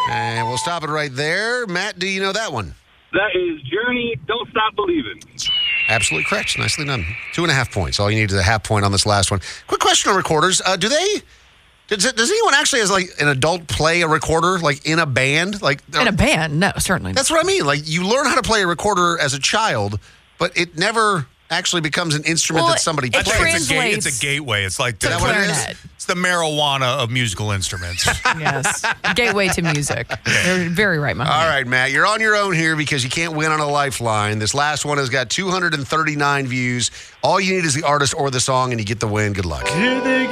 And we'll stop it right there. Matt, do you know that one? That is Journey, Don't Stop Believing. Absolutely correct. Nicely done. 2.5 points. All you need is a half point on this last one. Quick question on recorders. Does anyone actually, as like an adult, play a recorder like in a band? Like In a band? No, certainly not. That's what I mean. Like you learn how to play a recorder as a child, but it never actually becomes an instrument that somebody plays. Translates. It's a gateway. It's like Is that what it is? clarinet. It's the marijuana of musical instruments. Yes. Gateway to music. You're very right, my All right, Matt, you're on your own here because you can't win on a lifeline. This last one has got 239 views. All you need is the artist or the song, and you get the win. Good luck.